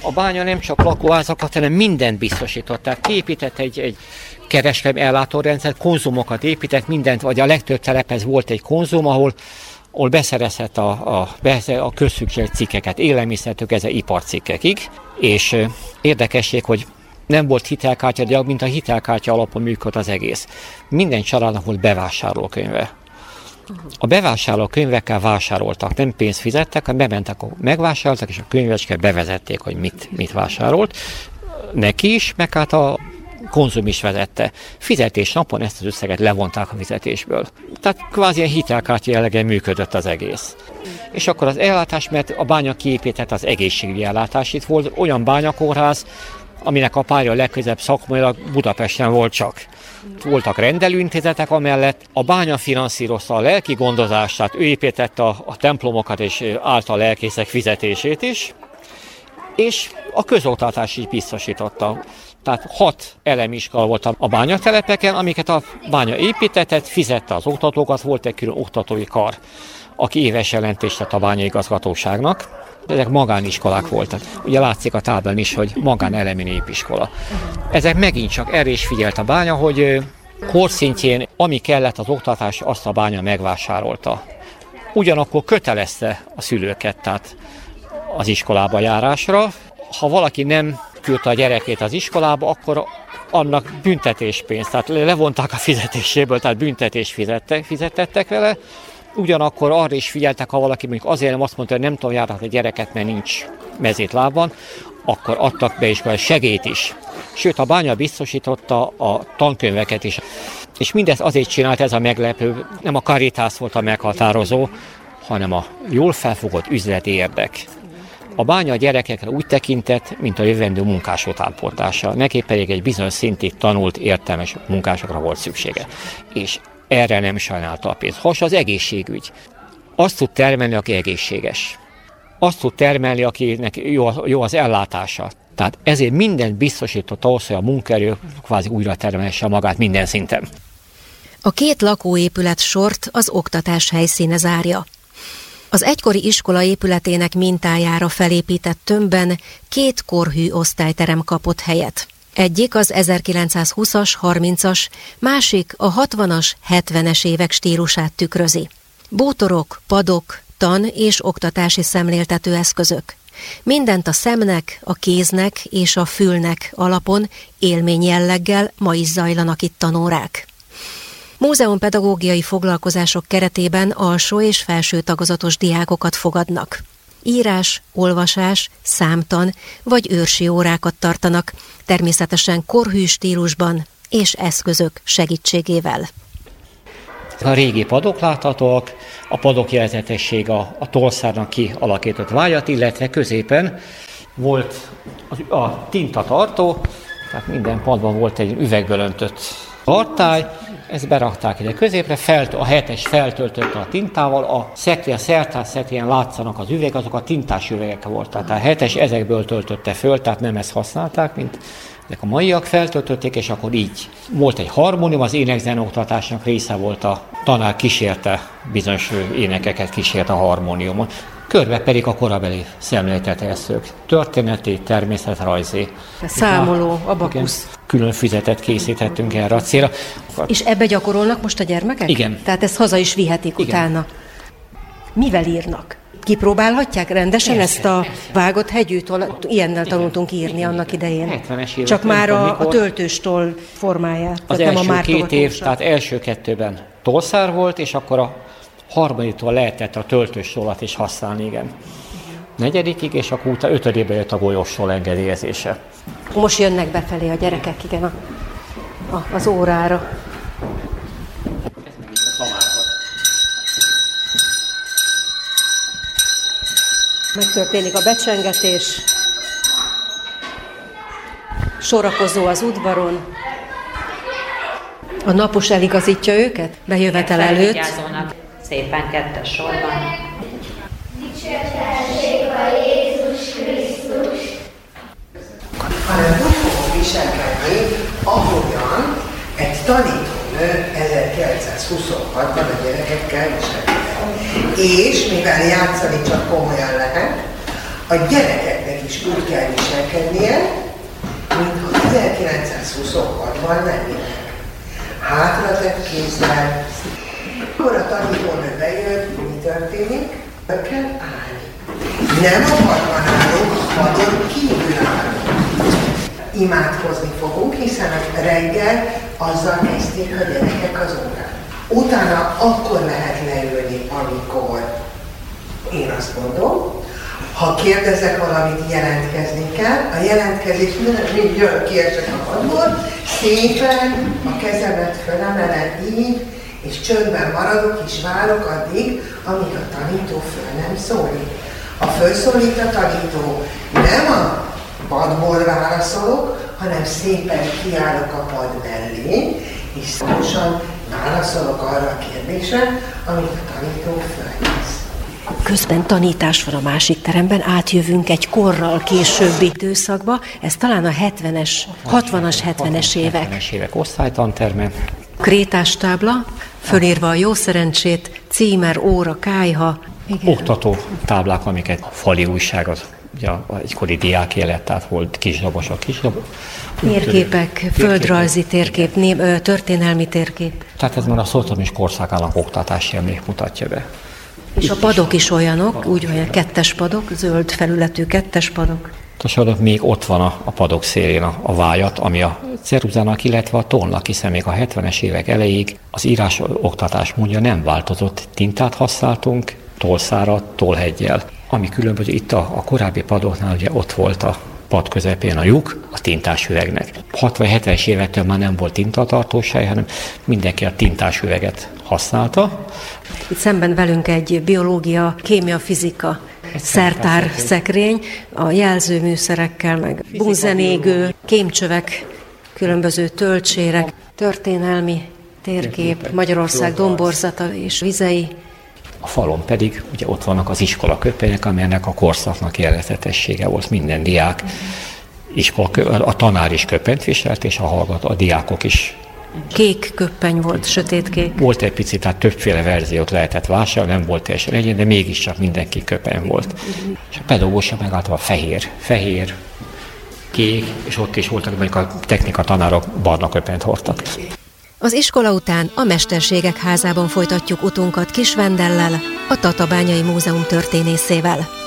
A bánya nem csak lakóházakat, hanem mindent biztosított. Tehát kiépített egy kereskedelmi ellátórendszert, konzumokat épített, mindent, vagy a legtöbb telephez volt egy konzum, ahol beszerezhet a közszükséges cikkeket, élelmiszertől kezdve iparcikkekig, és érdekesség, hogy nem volt hitelkártya, de mint a hitelkártya alapon működött az egész. Minden családnak volt bevásárlókönyve. A bevásárlókönyvekkel vásároltak, nem pénzt fizettek, hanem bementek, megvásároltak, és a könyvecske bevezették, hogy mit vásárolt. Neki is, meg hát a konzum is vezette. Fizetés napon ezt az összeget levonták a fizetésből. Tehát kvázi ilyen hitelkártya jellegen működött az egész. És akkor az ellátás, mert a bánya kiépített az egészségügyi ellátás. Itt volt olyan bányakórház, aminek a pálya legközelebb szakmailag Budapesten volt csak. Voltak rendelőintézetek amellett, a bánya finanszírozta a lelki gondozást, tehát ő építette a templomokat és állt a lelkészek fizetését is, és a közoktatás is biztosította. Tehát 6 elemiskola volt a bányatelepeken, amiket a bánya építetett, fizette az oktatókat, volt egy külön oktatói kar, aki éves jelentést tett a bányaigazgatóságnak. Ezek magániskolák voltak. Ugye látszik a táblán is, hogy magánelemi népiskola. Ezek megint csak erre is figyelt a bánya, hogy korszintjén, ami kellett az oktatás, azt a bánya megvásárolta. Ugyanakkor kötelezte a szülőket, tehát az iskolába járásra. Ha valaki nem küldte a gyerekét az iskolába, akkor annak büntetéspénzt, tehát levonták a fizetéséből, tehát büntetést fizettettek vele. Ugyanakkor arra is figyeltek, ha valaki mondjuk azért nem azt mondta, hogy nem tudom járni a gyereket, mert nincs mezítlábban, akkor adtak be iskolai segélyt is. Sőt, a bánya biztosította a tankönyveket is. És mindezt azért csinált, ez a meglepő, nem a Caritas volt a meghatározó, hanem a jól felfogott üzleti érdek. A bánya a gyerekekre úgy tekintett, mint a jövendő munkás utánpótlása. Neki pedig egy bizonyos szintig tanult, értelmes munkásokra volt szüksége. És erre nem sajnálta a pénzt. Has az egészségügy. Azt tud termelni, aki egészséges. Azt tud termelni, akinek jó az ellátása. Tehát ezért mindent biztosított ahhoz, hogy a munkaerő kvázi újra termelhesse magát minden szinten. A 2 lakóépület sort az oktatás helyszíne zárja. Az egykori iskola épületének mintájára felépített tömbben 2 korhű osztályterem kapott helyet. Egyik az 1920-as, 30-as, másik a 60-as, 70-es évek stílusát tükrözi. Bútorok, padok, tan- és oktatási szemléltető eszközök. Mindent a szemnek, a kéznek és a fülnek alapon élményjelleggel ma is zajlanak itt tanórák. Múzeumpedagógiai foglalkozások keretében alsó és felső tagozatos diákokat fogadnak. Írás, olvasás, számtan vagy őrsi órákat tartanak, természetesen korhű stílusban és eszközök segítségével. A régi padok láthatóak, a padok jelzetesség a tolszárnak kialakított vájat, illetve középen volt a tintatartó, tehát minden padban volt egy üvegből öntött tartály, ezt berakták ide középre, a 7-es feltöltötte a tintával, a szertár szekrényen látszanak az üveg, azok a tintás üvegek voltak. Tehát a 7-es ezekből töltötte föl, tehát nem ezt használták, mint ezek a maiak feltöltötték, és akkor így. Volt egy harmónium, az énekzenoktatásnak része volt, a tanár kísérte, bizonyos énekeket kísért a harmóniumon. Körbe pedig a korabeli szemléltetőeszközök, történeti, természetrajzi. Számoló, abakusz. Külön füzetet készítettünk erre a célra. És ebbe gyakorolnak most a gyermekek? Igen. Tehát ezt haza is vihetik utána. Mivel írnak? Kipróbálhatják rendesen ezt a vágott hegyűtól? Ilyennel tanultunk írni annak idején. 70-es évek. Csak már a töltőstól formáját. Az első 2 év, tehát első 2-ben tolszár volt, és akkor a harmaditól lehetett a töltőstolat is használni, igen. 4. és akkor utána 5. jött a golyóstól engedélyezése. Most jönnek befelé a gyerekek, igen, az órára. Ez meg itt a szamárkat. Megtörténik a becsengetés. Sorakozó az udvaron. A napos eligazítja őket bejövetel előtt. Szépen 2 sorban. Dicsértesség a Jézus Krisztus. Hanem úgy fogok viselkedni, ahogyan egy tanítónő 1926-ban a gyerekekkel viselkedett. És mivel játszani csak komolyan lehet, a gyerekeknek is úgy kell viselkednie, mintha 1926-ban lennének. Hátratett kézzel, akkor a tanítónő bejött, mi történik? Be kell állni. Nem a padban állunk, a padon kívül állunk. Imádkozni fogunk, hiszen reggel azzal kezdték a gyerekek az órát. Utána akkor lehet leülni, amikor én azt mondom, ha kérdezek valamit, jelentkezni kell, a jelentkezés mindig jön, kiesek a padból, szépen a kezemet fölemelem így, és csöndben maradok és várok addig, amíg a tanító föl nem szólít. Ha fölszólít a tanító, nem a padból válaszolok, hanem szépen kiállok a pad mellé, és szorosan válaszolok arra a kérdésre, amit a tanító föltesz. Közben tanítás van a másik teremben, átjövünk egy korral későbbi időszakba, ez talán a 60-as, 70-es évek. 70-es évek osztálytanterme. Krétás tábla, fölírva a jó szerencsét, címer, óra, kályha. Igen. Oktató táblák, amiket fali újság, az ugye egykori diák élet, tehát volt kisdobosok. Térképek, földrajzi térkép, történelmi térkép. Tehát ez már a szociális korszakának oktatási emlék mutatja be. És a padok is olyanok, úgy olyan kettes padok, zöld felületű kettes padok. Tosodok még ott van a padok szélén a vájat, ami a ceruzának, illetve a tollnak, hiszen még a 70-es évek elejéig az írás oktatás módja nem változott. Tintát használtunk, tollszárat, tollheggyel. Ami különböző itt a korábbi padoknál ugye ott volt a pad közepén a lyuk, a tintás üvegnek. 60-70-es évektől már nem volt tintatartóság, hanem mindenki a tintás üveget használta. Itt szemben velünk egy biológia, kémia, fizika szertár szekrény, a jelzőműszerekkel, meg bunzenégő, kémcsövek, különböző töltsérek, történelmi térkép, Magyarország domborzata és vizei. A falon pedig ugye ott vannak az iskola köpenyek, amelynek a korszaknak jellegzetessége volt. Minden diák, a tanár is köpenyt viselt, és a diákok is. Kék köppeny volt, sötétkék. Volt egy picit, tehát többféle verziót lehetett vásárolni, nem volt teljesen egyén, de mégiscsak mindenki köpeny volt. És a pedagógia meg általában fehér, kék, és ott is voltak, mondjuk a technika tanárok barna köpenyt hordtak. Az iskola után a Mesterségek házában folytatjuk utunkat Kis Vendellel, a Tatabányai Múzeum történészével.